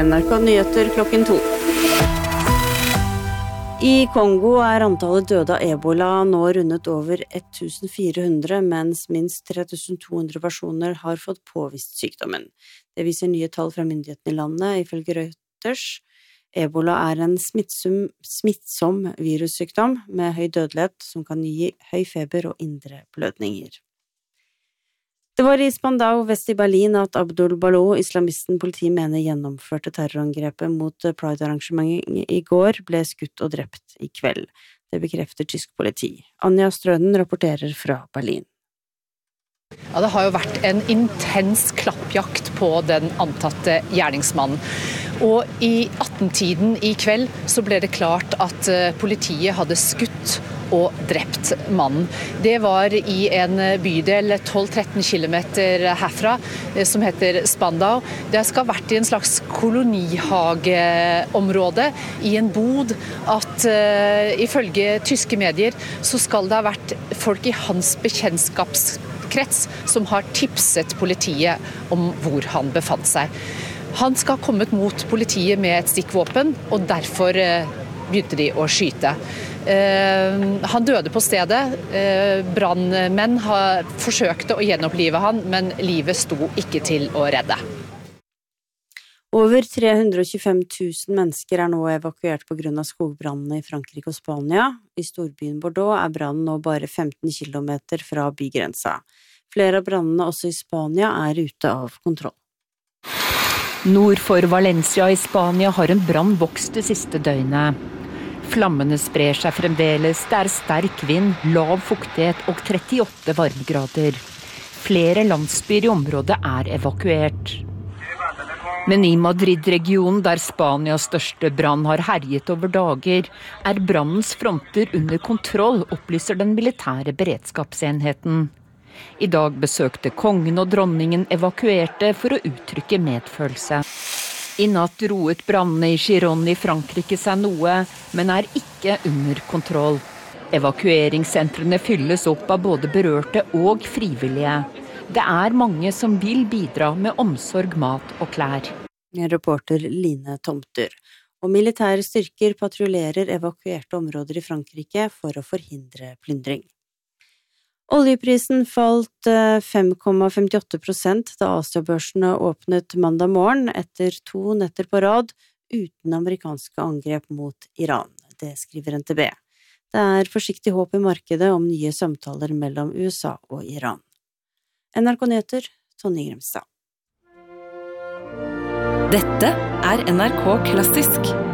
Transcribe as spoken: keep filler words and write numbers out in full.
N R K Nyheter klokken to. I Kongo er antallet døde av ebola nå rundet over fjorten hundre, mens minst tre tusen to hundre personer har fått påvist sykdommen. Det viser nye tall fra myndighetene i landet, ifølge Reuters. Ebola er en smittsom, smittsom virussykdom med høy dødelighet som kan gi høy feber og indre blødninger. Det var i Spandau vest i Berlin at Abdul Balo, islamisten politiet mener gjennomførte terrorangrepet mot Pride-arrangementet i går, ble skutt og drept i kveld. Det bekrefter tysk politi. Anja Strøden rapporterer fra Berlin. Ja, det har jo vært en intens klappjakt på den antatte gjerningsmannen. Og i atten-tiden i kveld så ble det klart at politiet hadde skutt og drept mannen. Det var i en bydel tolv til tretten kilometer herfra, som heter Spandau. Det skal ha vært i en slags kolonihageområde, i en bod, at uh, ifølge tyske medier så skal det ha vært folk i hans bekjentskapskrets som har tipset politiet om hvor han befant seg. Han skal ha kommet mot politiet med et stikkvåpen, og derfor uh, begynte de å skyte. Uh, han døde på stedet. Uh, brannmenn har forsøkt å gjenopplive han, men livet sto ikke til å redde. Over tre hundre og tjuefem tusen mennesker er nå evakuert på grunn av skogbrannene i Frankrike og Spania. I storbyen Bordeaux er brannen nå bare femten kilometer fra bygrensa. Flere av brannene også i Spania er ute av kontroll. Nord for Valencia i Spania har en brann vokst det siste døgnet. Flammene sprer seg fremdeles, det er sterk vind, lav fuktighet og trettiåtte varmegrader. Flere landsbyer i området er evakuert. Men i Madrid-regionen, der Spanias største brann har herjet over dager, er brannens fronter under kontroll, opplyser den militære beredskapsenheten. I dag besøkte kongen og dronningen evakuerte for å uttrykke medfølelse. I natt roet brannene i Gironde i Frankrike seg noe, men er ikke under kontroll. Evakueringssentrene fylles opp av både berørte og frivillige. Det er mange som vil bidra med omsorg, mat og klær. Reporter Line Tomter. Og militære styrker patruljerer evakuerte områder i Frankrike for å forhindre plyndring. Oljeprisen falt fem komma femtiåtte prosent da Asiabørsene åpnet mandag morgen etter to netter på rad uten amerikanske angrep mot Iran. Det skriver N T B. Det er forsiktig håp i markedet om nye samtaler mellom U S A og Iran. N R K Nyheter, Tonje Grimstad. Dette er N R K Klassisk.